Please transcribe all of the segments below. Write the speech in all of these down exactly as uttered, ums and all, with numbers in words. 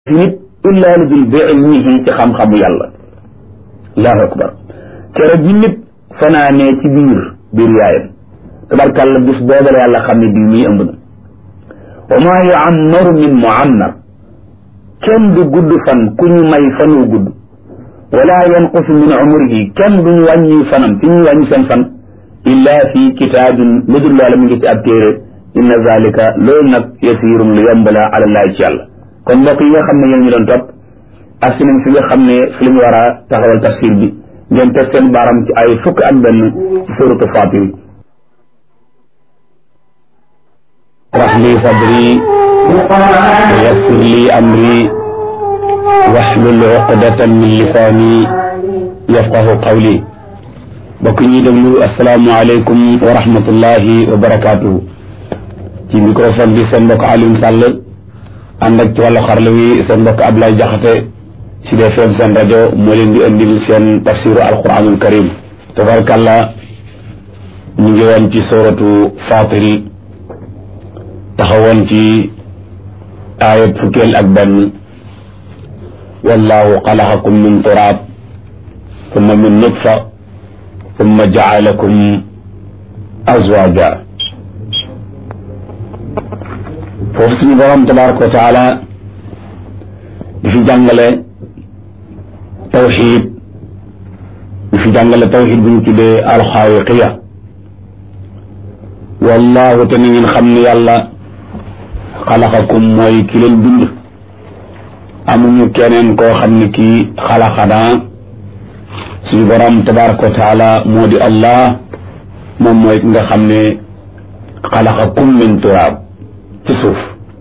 nit illaa lu dul bi ilmihi ci xam-xamu yàlla. allahu akbar keroog bi nit fanaanee ci biir biir yaayam tabarkàlla bis booba la yàlla xam ne bii muy ëmb na. wa maa yuammaru min muammar kenn du gudd fan ku ñu may fan wu gudd wala yanqusu min umrihi kenn duñu wàññi fanam ci ñu wàññi seen fan illa fi kitaabin lu dul loola mu ngi ci ab téere inna zalika loolu nag yasiirun lu yomb la ala llahi ci yàlla. kon mbokk yi nga xam ne yéen ñu doon topp ak si nañ fi nga xam ne fi la ñu war a taxawal tafsir bi ngeen teg seen baaram ci ay fukk ak benn ci suratu Faatir. shrah li sadri wa yassir li amri wahlul uqdatan min lisaani yafqahu qawli. mbokk ñuy déglu asalaamu aleykum wa rahmatullahi wa barakaatuhu. ci microphone bi seen mbokk Alioune Sall ànd ak ci wàllu xarala wi seen mbokk Ablaye Jaxate ci Sud F M seen rajo moo leen di indil seen tafsiru alquranul karim. tabarakallah ñu ngi woon ci suratu Faatir taxawoon ci aayat fukkeel ak benn wallahu xalaqakum min turaab summa min nutfa summa jaalakum azwaaja. foofu suñu borom tabaraka wa taala di fi jàngale tawxid di fi jàngale tawxid bu ñu tuddee alxaawiqiya. wallahu te ni ngeen xam ne yàlla xalaqakum mooy ki leen bind amuñu keneen koo xam ne kii xalaqanaa suñu borom tabaraka wa taala moo di allah moom mooy ki nga xam ne xalaqakum min turaab ci suuf.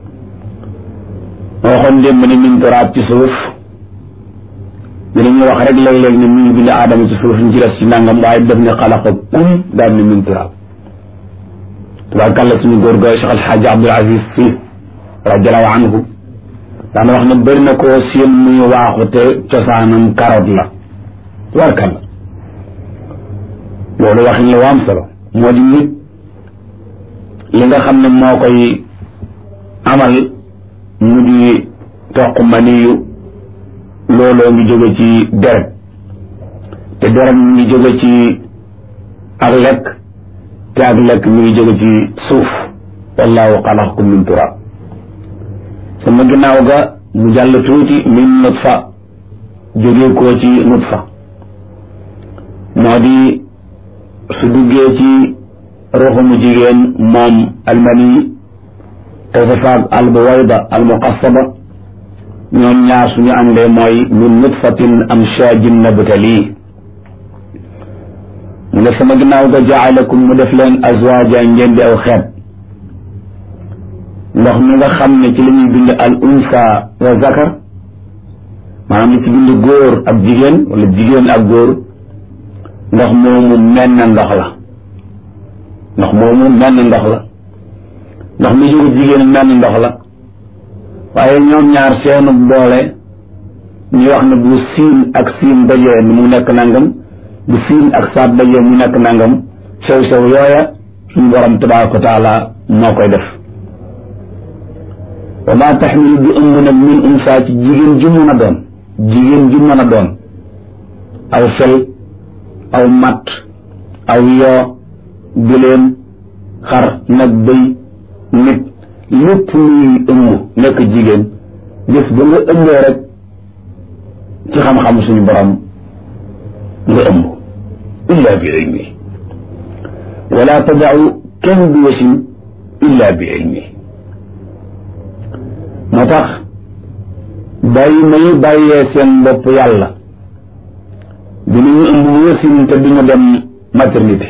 moo waxoon démb ne min turaab ci suuf dinañu wax rek léeg-léeg ne mi ngi bind aadama ci suuf ñu ci des ci nangam waaye def ne xalaqakum daal ne min turaab. tabaarkalla suñu góor ga Cheikh Alxaaji Abdul Aziz Si radiallahu anhu daana wax ne bëri na koo seen muy waaxu te cosaanam karoot la. tabaarkalla loolu waxin la waam solo moo di nit li nga xam ne moo koy amal mu di toq maniyu looloo ngi jóge ci deret te deret mi ngi jóge ci ak lekk te ak lekk mi ngi jóge ci suuf. wallahu xalaqakum min turaab sama ginnaaw ga mu jàll tuuti min nutfa jóge koo ci nutfa moo di su duggee ci ruuxu mu jigéen moom almani te safaag albuwayda almuqassaba ñoom ñaar suñu àndee mooy min nutfatin amshaajin nabtalii. mu ne sama ginnaaw ga jaalakum mu def leen azwaaja ngeen di aw xeet. ndox mi nga xam ne ci la ñuy bind al unsa wa zakar maanaam li ci bind góor ak jigéen wala jigéen ak góor ndox moomu menn ndox la. ndox moomu menn ndox la ndox mi jóge jigéen menn ndox la waaye ñoom ñaar seenu boole ñu wax ne bu siin ak siin dajee mu nekk nangam bu siin ak saat dajee mu nekk nangam sew sew yooya suñu borom tabaraka wa taala moo koy def. wa maa taxmilu bi ëmb nag min unsa ci jigéen ju mën a doon jigéen ju mën a doon aw fel aw matt aw yoo bileen xar nag bëy nit lépp luy ëmb nekk jigéen gis ba nga ëmbee rek ci xam-xam suñu borom nga ëmb illa bi ilmi wala tadau kenn du wasin illa bi ilmi. moo tax bàyyi may bàyyee seen bopp yàlla dinañu ëmb wasin te duñu dem maternité.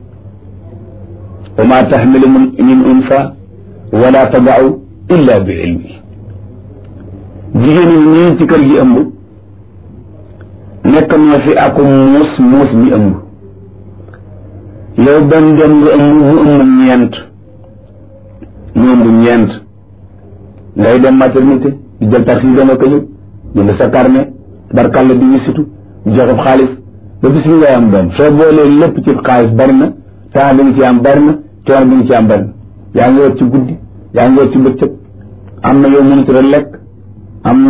wa maa taxmilu min unsa wala tadau illa bi ilmi. jigéen ñi ñii ci kër gi ëmb nekk na fi ak muus muus mi ëmb yow benn dem nga ëmb mu ëmb ñeent mu ëmb ñeent ngay dem maternité di jël taxi dama ko yëg jënd sa carnet barkalla di wisitu di joxe xaalis ba bis bi ngay am doom soo boolee lépp ci xaalis bari na temps bi nga ci am bari na coono bi nga ci am bari na yaa ngi wër ci guddi yaa ngi wër ci bëccëg am na yow mënut a lekk am